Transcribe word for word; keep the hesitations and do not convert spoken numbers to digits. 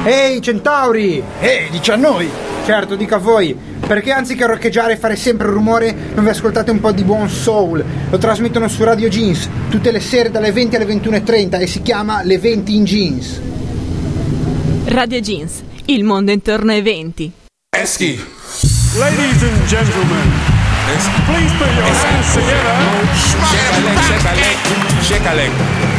Ehi Centauri! Ehi, dici a noi! Certo, dica a voi, perché anziché roccheggiare e fare sempre rumore non vi ascoltate un po' di buon soul? Lo trasmettono su Radio Jeans tutte le sere dalle venti alle ventuno e trenta e si chiama Le venti in Jeans. Radio Jeans, il mondo intorno ai venti. Eschi. Ladies and gentlemen, please put your hands together. Shake a leg, shake a leg, shake a leg.